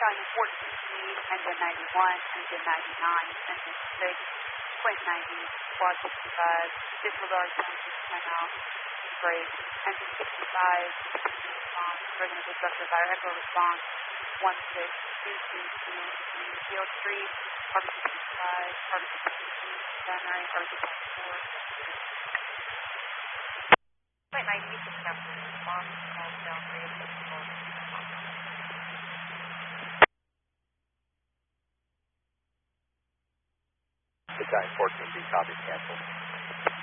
Volume 14, engine 91, engine 99, engine 6, point 90, quad 65, disregard engine 10 out, brake, engine 65, response, regular destructive fire echo response, 16222, field 3, carbon 65, carbon 62, primary, carbon 64. Point 90, successful response, call down rate, response. Good time, 14B, copy, cancel.